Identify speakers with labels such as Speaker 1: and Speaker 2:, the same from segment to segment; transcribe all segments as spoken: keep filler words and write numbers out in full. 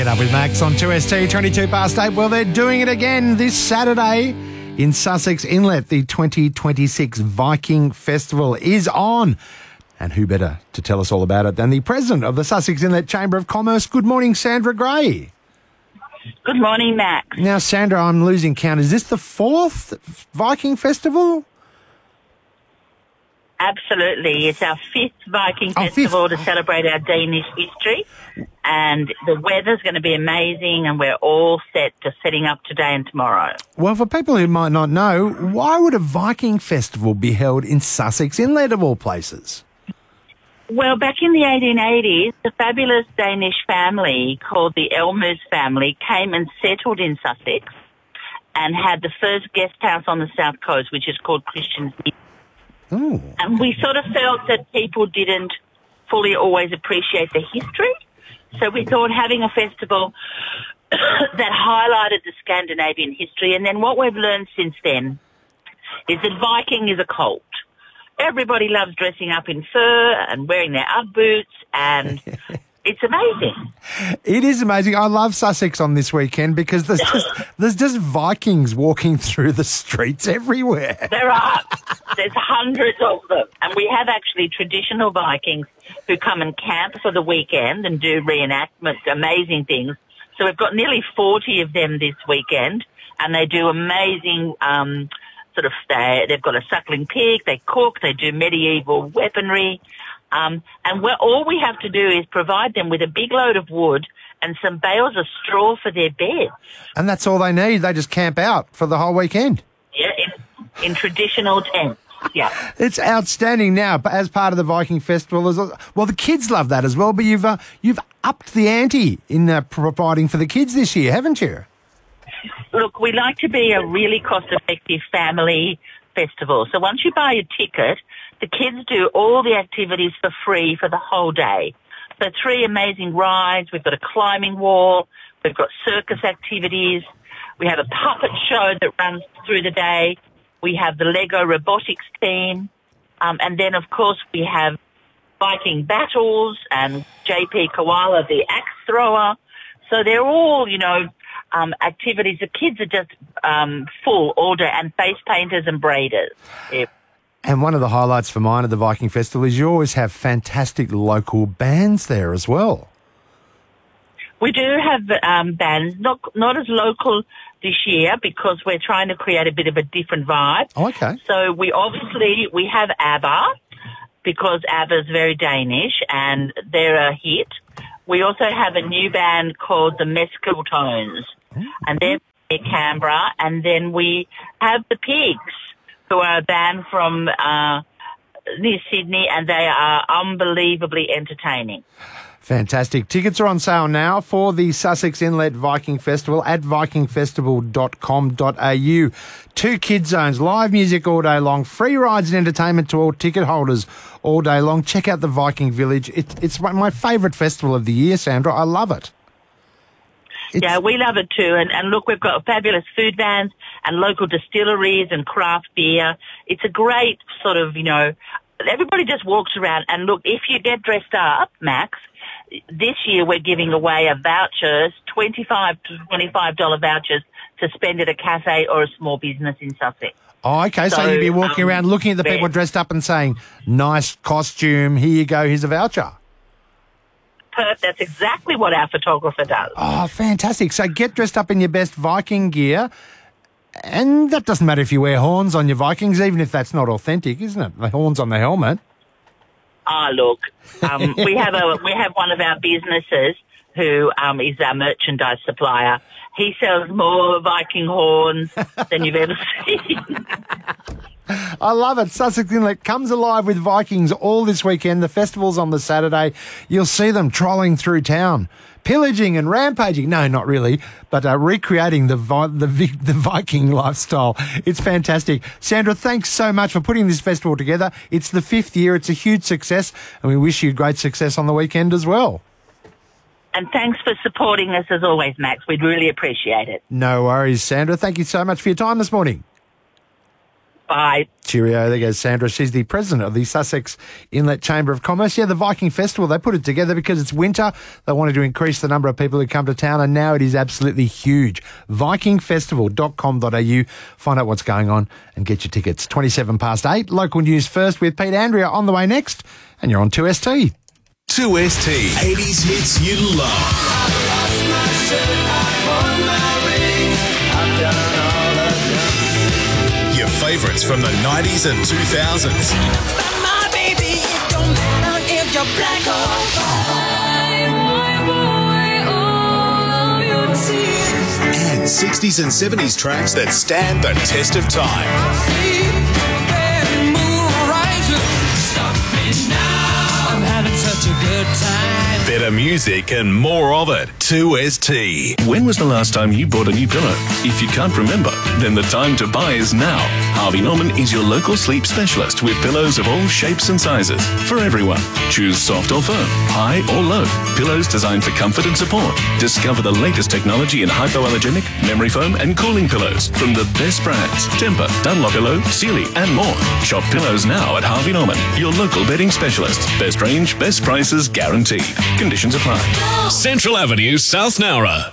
Speaker 1: Get Up with Max on two S T, twenty-two past eight. Well, they're doing it again this Saturday in Sussex Inlet. The twenty twenty-six Viking Festival is on. And who better to tell us all about it than the president of the Sussex Inlet Chamber of Commerce. Good morning, Sandra Gray.
Speaker 2: Good morning, Max.
Speaker 1: Now, Sandra, I'm losing count. Is this the fourth Viking Festival?
Speaker 2: Absolutely. It's our fifth Viking
Speaker 1: Oh,
Speaker 2: Festival
Speaker 1: fifth.
Speaker 2: to celebrate our Danish history. And the weather's going to be amazing, and we're all set to setting up today and tomorrow.
Speaker 1: Well, for people who might not know, why would a Viking Festival be held in Sussex Inlet of all places?
Speaker 2: Well, back in the eighteen eighties, a fabulous Danish family called the Elmers family came and settled in Sussex and had the first guest house on the south coast, which is called Christian's Inn.
Speaker 1: Oh.
Speaker 2: And we sort of felt that people didn't fully always appreciate the history. So we thought having a festival that highlighted the Scandinavian history. And then what we've learned since then is that Viking is a cult. Everybody loves dressing up in fur and wearing their Ugg boots, and it's amazing.
Speaker 1: It is amazing. I love Sussex on this weekend because there's just, there's just Vikings walking through the streets everywhere.
Speaker 2: There are. There's hundreds of them. And we have actually traditional Vikings who come and camp for the weekend and do reenactments, amazing things. So we've got nearly forty of them this weekend, and they do amazing um sort of, they, they've got a suckling pig, they cook, they do medieval weaponry. Um, and we're, all we have to do is provide them with a big load of wood and some bales of straw for their beds.
Speaker 1: And that's all they need. They just camp out for the whole weekend.
Speaker 2: Yeah, in, in traditional tents. Yeah.
Speaker 1: It's outstanding now as part of the Viking Festival. As well, the kids love that as well, but you've uh, you've upped the ante in uh, providing for the kids this year, haven't you?
Speaker 2: Look, we like to be a really cost-effective family festival. So once you buy a ticket, the kids do all the activities for free for the whole day. So three amazing rides. We've got a climbing wall. We've got circus activities. We have a puppet show that runs through the day. We have the Lego robotics team. Um, and then, of course, we have Viking battles and J P Koala, the axe thrower. So they're all, you know, um, activities. The kids are just um, full all day, and face painters and braiders. Yeah.
Speaker 1: And one of the highlights for mine at the Viking Festival is you always have fantastic local bands there as well.
Speaker 2: We do have um, bands, not not as local this year because we're trying to create a bit of a different vibe.
Speaker 1: Oh, okay.
Speaker 2: So we obviously, we have ABBA because ABBA is very Danish and they're a hit. We also have a new band called the Mescal Tones, and they're in Canberra. And then we have the Pigs, who are a band from uh, near Sydney, and they are unbelievably entertaining.
Speaker 1: Fantastic. Tickets are on sale now for the Sussex Inlet Viking Festival at viking festival dot com dot a u. Two kid zones, live music all day long, free rides and entertainment to all ticket holders all day long. Check out the Viking Village. It, it's my favourite festival of the year, Sandra. I love it. It's...
Speaker 2: Yeah, we love it too. And, and look, we've got fabulous food vans and local distilleries and craft beer. It's a great sort of, you know, everybody just walks around. And look, if you get dressed up, Max, this year we're giving away a vouchers, twenty-five to twenty-five dollars vouchers to spend at a cafe or a small business in Sussex.
Speaker 1: Oh, okay. So,
Speaker 2: So,
Speaker 1: you'd be walking
Speaker 2: um,
Speaker 1: around looking at the people
Speaker 2: yeah.
Speaker 1: dressed up and saying, nice costume, here you go, here's a voucher.
Speaker 2: Perth, that's exactly what our photographer does.
Speaker 1: Oh, fantastic. So get dressed up in your best Viking gear. And that doesn't matter if you wear horns on your Vikings, even if that's not authentic, isn't it? The horns on the helmet.
Speaker 2: Ah, look, um, we have a we have one of our businesses who um, is our merchandise supplier. He sells more Viking horns than you've ever seen.
Speaker 1: I love it. Sussex Inlet comes alive with Vikings all this weekend. The festival's on the Saturday. You'll see them trolling through town, pillaging and rampaging. No, not really, but uh, recreating the, vi- the vi- the Viking lifestyle. It's fantastic. Sandra, thanks so much for putting this festival together. It's the fifth year. It's a huge success, and we wish you great success on the weekend as well.
Speaker 2: And thanks for supporting us as always, Max. We'd really appreciate it.
Speaker 1: No worries, Sandra. Thank you so much for your time this morning.
Speaker 2: Bye.
Speaker 1: Cheerio. There goes Sandra. She's the president of the Sussex Inlet Chamber of Commerce. Yeah, the Viking Festival, they put it together because it's winter. They wanted to increase the number of people who come to town, and now it is absolutely huge. viking festival dot com dot a u. Find out what's going on and get your tickets. twenty-seven past eight. Local news first with Pete Andrea on the way next. And you're on two S T.
Speaker 3: two S T. eighties hits you love. Your favourites from the nineties and two thousands.
Speaker 4: My baby, it don't matter if you're black or white.
Speaker 3: And sixties and seventies tracks that stand the test of time.
Speaker 4: I'm having such a good time.
Speaker 3: Better music and more of it. two S T.
Speaker 5: When was the last time you bought a new pillow? If you can't remember, then the time to buy is now. Harvey Norman is your local sleep specialist with pillows of all shapes and sizes for everyone. Choose soft or firm, high or low. Pillows designed for comfort and support. Discover the latest technology in hypoallergenic, memory foam and cooling pillows from the best brands. Tempur, Dunlopillow, Sealy and more. Shop pillows now at Harvey Norman, your local bedding specialist. Best range, best prices guaranteed. Conditions apply.
Speaker 3: Central Avenue, South Nowra.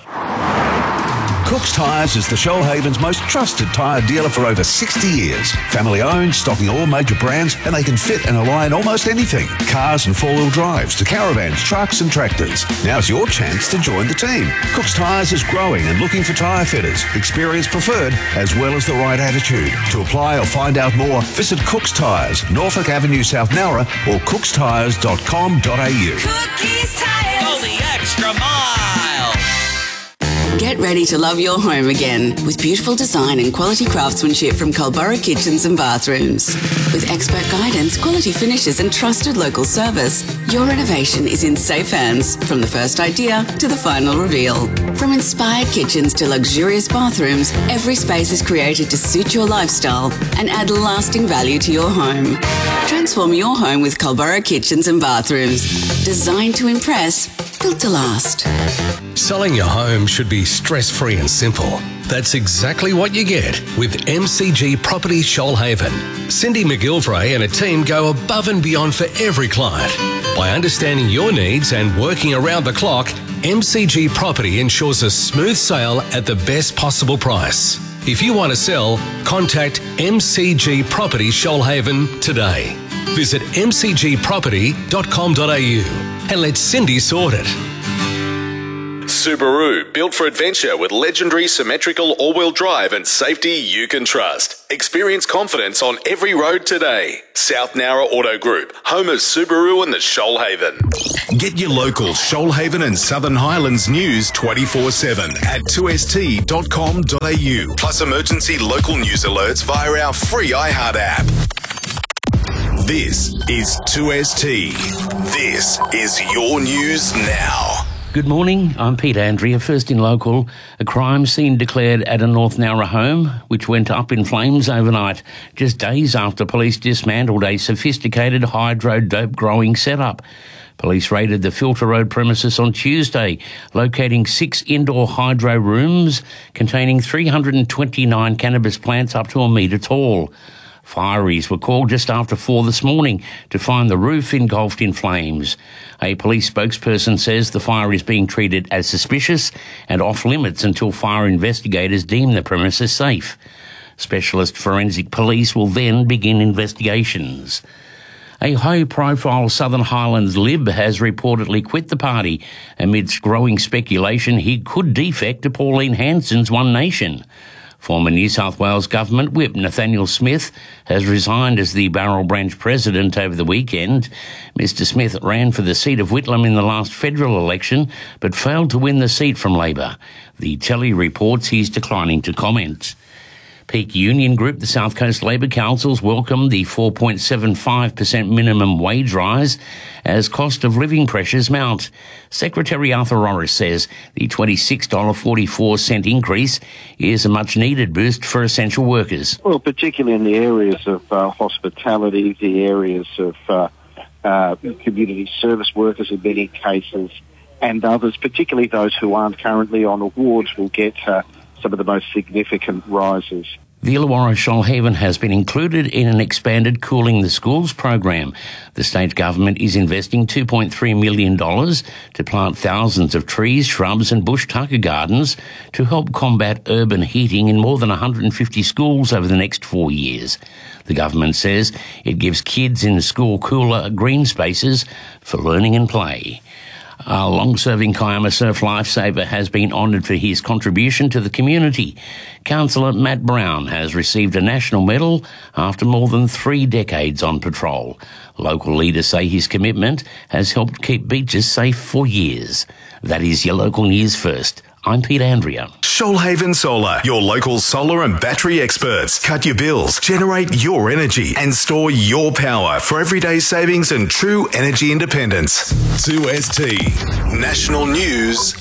Speaker 6: Cook's Tyres is the Shoalhaven's most trusted tyre dealer for over sixty years. Family owned, stocking all major brands, and they can fit and align almost anything. Cars and four-wheel drives to caravans, trucks and tractors. Now's your chance to join the team. Cook's Tyres is growing and looking for tyre fitters, experience preferred, as well as the right attitude. To apply or find out more, visit Cook's Tyres, Norfolk Avenue, South Nowra, or cooks tyres dot com dot a u.
Speaker 4: Cookies Tires. Go the extra mile.
Speaker 7: Get ready to love your home again with beautiful design and quality craftsmanship from Culburra Kitchens and Bathrooms. With expert guidance, quality finishes and trusted local service, your renovation is in safe hands from the first idea to the final reveal. From inspired kitchens to luxurious bathrooms, every space is created to suit your lifestyle and add lasting value to your home. Transform your home with Culburra Kitchens and Bathrooms. Designed to impress, built to last.
Speaker 8: Selling your home should be stress-free and simple. That's exactly what you get with M C G Property Shoalhaven. Cindy McGilvray and a team go above and beyond for every client. By understanding your needs and working around the clock, M C G Property ensures a smooth sale at the best possible price. If you want to sell, contact M C G Property Shoalhaven today. Visit m c g property dot com dot a u and let Cindy sort it.
Speaker 3: Subaru, built for adventure with legendary symmetrical all-wheel drive and safety you can trust. Experience confidence on every road today. South Nowra Auto Group, home of Subaru and the Shoalhaven. Get your local Shoalhaven and Southern Highlands news twenty-four seven at two s t dot com dot a u. Plus emergency local news alerts via our free iHeart app. This is two S T. This is your news now.
Speaker 9: Good morning, I'm Pete Andrea. First in local, a crime scene declared at a North Nowra home, which went up in flames overnight, just days after police dismantled a sophisticated hydro-dope growing setup. Police raided the Filter Road premises on Tuesday, locating six indoor hydro rooms containing three hundred twenty-nine cannabis plants up to a metre tall. Fireys were called just after four this morning to find the roof engulfed in flames. A police spokesperson says the fire is being treated as suspicious and off limits until fire investigators deem the premises safe. Specialist forensic police will then begin investigations. A high-profile Southern Highlands Lib has reportedly quit the party amidst growing speculation he could defect to Pauline Hanson's One Nation. Former New South Wales Government Whip Nathaniel Smith has resigned as the Barrel Branch President over the weekend. Mister Smith ran for the seat of Whitlam in the last federal election, but failed to win the seat from Labor. The Telly reports he's declining to comment. Peak Union Group, the South Coast Labor Councils, welcomed the four point seven five percent minimum wage rise as cost of living pressures mount. Secretary Arthur Orris says the twenty-six dollars forty-four increase is a much-needed boost for essential workers.
Speaker 10: Well, particularly in the areas of uh, hospitality, the areas of uh, uh, community service workers in many cases, and others, particularly those who aren't currently on awards, will get uh, some of the most significant rises.
Speaker 9: The Illawarra Shoalhaven has been included in an expanded Cooling the Schools program. The state government is investing two point three million dollars to plant thousands of trees, shrubs and bush tucker gardens to help combat urban heating in more than one hundred fifty schools over the next four years. The government says it gives kids in school cooler green spaces for learning and play. A long-serving Kiama Surf lifesaver has been honoured for his contribution to the community. Councillor Matt Brown has received a national medal after more than three decades on patrol. Local leaders say his commitment has helped keep beaches safe for years. That is your local news first. I'm Pete Andrea.
Speaker 3: Shoalhaven Solar, your local solar and battery experts. Cut your bills, generate your energy and store your power for everyday savings and true energy independence. two S T National News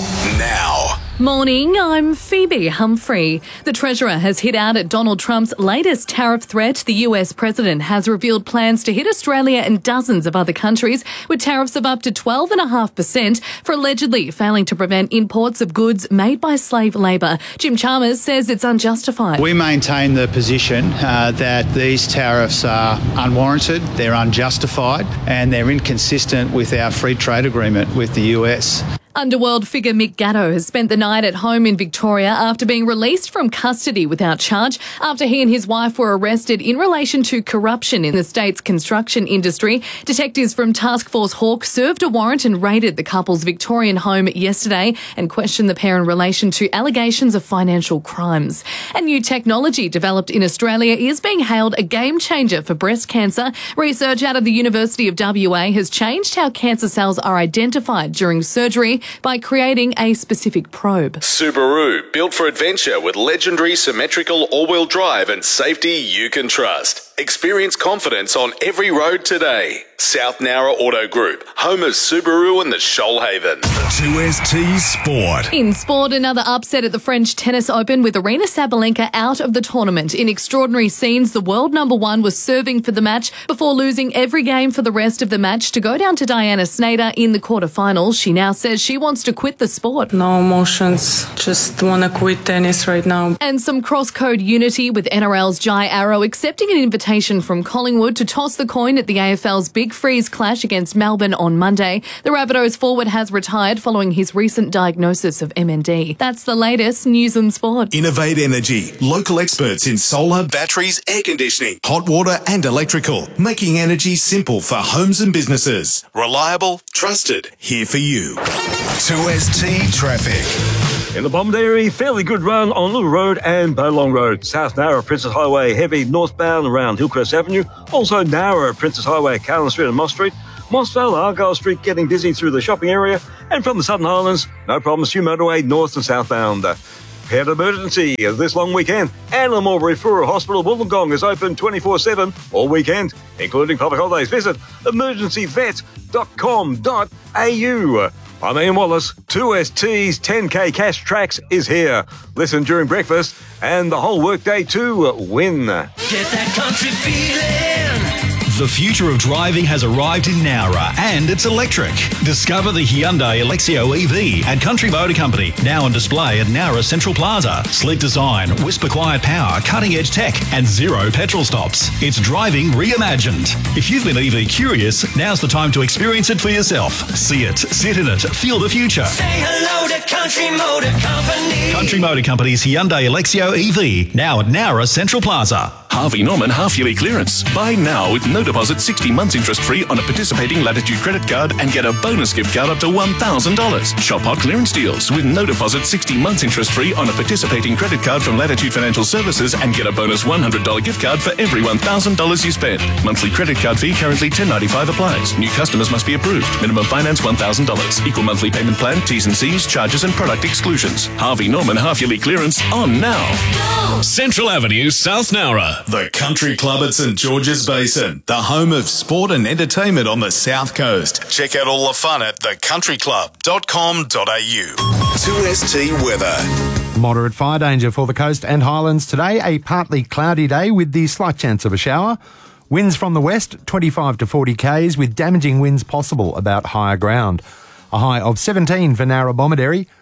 Speaker 3: now.
Speaker 11: Morning, I'm Phoebe Humphrey. The Treasurer has hit out at Donald Trump's latest tariff threat. The U S President has revealed plans to hit Australia and dozens of other countries with tariffs of up to twelve point five percent for allegedly failing to prevent imports of goods made by slave labour. Jim Chalmers says it's unjustified.
Speaker 12: We maintain the position uh, that these tariffs are unwarranted, they're unjustified and they're inconsistent with our free trade agreement with the U S.
Speaker 11: Underworld figure Mick Gatto has spent the night at home in Victoria after being released from custody without charge after he and his wife were arrested in relation to corruption in the state's construction industry. Detectives from Task Force Hawk served a warrant and raided the couple's Victorian home yesterday and questioned the pair in relation to allegations of financial crimes. And new technology developed in Australia is being hailed a game changer for breast cancer. Research out of the University of W A has changed how cancer cells are identified during surgery by creating a specific probe.
Speaker 3: Subaru, built for adventure with legendary symmetrical all-wheel drive and safety you can trust. Experience confidence on every road today. South Nowra Auto Group, home of Subaru and the Shoalhaven. two S T Sport.
Speaker 11: In sport, another upset at the French Tennis Open with Aryna Sabalenka out of the tournament. In extraordinary scenes, the world number one was serving for the match before losing every game for the rest of the match to go down to Diana Snyder in the quarterfinals. She now says she wants to quit the sport.
Speaker 13: No emotions, just want to quit tennis right now.
Speaker 11: And some cross-code unity with N R L's Jai Arrow accepting an invitation from Collingwood to toss the coin at the A F L's Big Freeze clash against Melbourne on Monday. The Rabbitohs forward has retired following his recent diagnosis of M N D. That's the latest news and sport.
Speaker 3: Innovate Energy, local experts in solar, batteries, air conditioning, hot water and electrical, making energy simple for homes and businesses. Reliable, trusted, here for you. two S T Traffic.
Speaker 14: In the Bomaderry, fairly good run on Little Road and Bowlong Road. South Nowra, Princess Highway, heavy northbound around Hillcrest Avenue. Also Nowra, Princess Highway, Carlin Street and Moss Street. Mossvale, Argyle Street getting busy through the shopping area. And from the Southern Highlands, no problems, Hugh Motorway, north and southbound. Head emergency this long weekend. Anna Mulberry Fura Hospital Wollongong is open twenty-four seven all weekend, including public holidays. Visit emergency vet dot com dot a u. I'm Ian Wallace. two S T's ten K Cash Tracks is here. Listen during breakfast and the whole workday to win.
Speaker 4: Get that country feeling.
Speaker 15: The future of driving has arrived in Nowra and it's electric. Discover the Hyundai Alexio E V at Country Motor Company, now on display at Nowra Central Plaza. Sleek design, whisper quiet power, cutting edge tech and zero petrol stops. It's driving reimagined. If you've been E V curious, now's the time to experience it for yourself. See it, sit in it, feel the future.
Speaker 4: Say hello to Country Motor Company.
Speaker 15: Country Motor Company's Hyundai Alexio E V, now at Nowra Central Plaza.
Speaker 5: Harvey Norman half-yearly clearance. Buy now with no deposit, sixty months interest-free on a participating Latitude credit card and get a bonus gift card up to one thousand dollars. Shop hot clearance deals with no deposit, sixty months interest-free on a participating credit card from Latitude Financial Services and get a bonus one hundred dollars gift card for every one thousand dollars you spend. Monthly credit card fee currently ten ninety-five applies. New customers must be approved. Minimum finance one thousand dollars. Equal monthly payment plan, T's and C's, charges and product exclusions. Harvey Norman half-yearly clearance on now.
Speaker 3: Central Avenue, South Nowra. The Country Club at St George's Basin, the home of sport and entertainment on the South Coast. Check out all the fun at the country club dot com dot a u. two S T weather.
Speaker 1: Moderate fire danger for the coast and highlands today. A partly cloudy day with the slight chance of a shower. Winds from the west, twenty-five to forty k's, with damaging winds possible about higher ground. A high of seventeen for Nowra Bomaderry,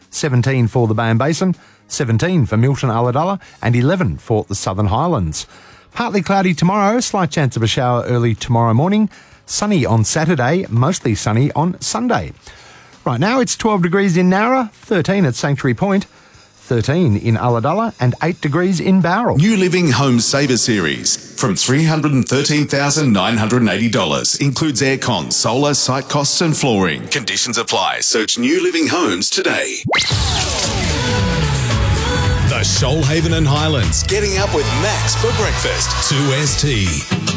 Speaker 1: seventeen for the Bay and Basin, seventeen for Milton Ulladulla, and eleven for the Southern Highlands. Partly cloudy tomorrow, slight chance of a shower early tomorrow morning. Sunny on Saturday, mostly sunny on Sunday. Right now it's twelve degrees in Nowra, thirteen at Sanctuary Point, thirteen in Ulladulla, and eight degrees in Bowral.
Speaker 3: New Living Home Saver Series from three hundred thirteen thousand nine hundred eighty dollars. Includes aircon, solar, site costs and flooring. Conditions apply. Search New Living Homes today. The Shoalhaven and Highlands. Getting up with Max for breakfast. two S T.